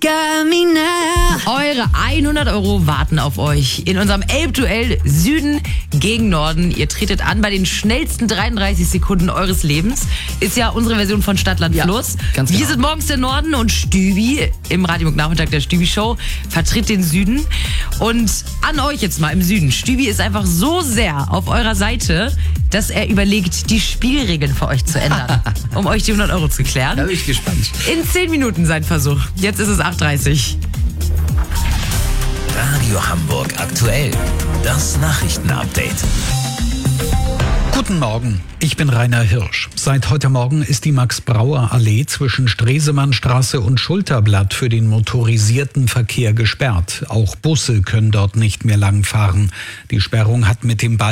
got me now. Eure 100 € warten auf euch in unserem Elbduell Süden gegen Norden. Ihr tretet an bei den schnellsten 33 Sekunden eures Lebens. Ist ja unsere Version von Stadt, Land, Fluss. Ganz Wir genau. sind morgens der Norden und Stübi im Radiomorgen-Nachmittag der Stübi-Show vertritt den Süden. Und an euch jetzt mal im Süden. Stübi ist einfach so sehr auf eurer Seite, dass er überlegt, die Spielregeln für euch zu ändern, um euch die 100 € zu klären. Da bin ich gespannt. In 10 Minuten sein Versuch. Jetzt ist es 8:30 Uhr. Radio Hamburg aktuell. Das Nachrichtenupdate. Guten Morgen, ich bin Rainer Hirsch. Seit heute Morgen ist die Max-Brauer-Allee zwischen Stresemannstraße und Schulterblatt für den motorisierten Verkehr gesperrt. Auch Busse können dort nicht mehr langfahren. Die Sperrung hat mit dem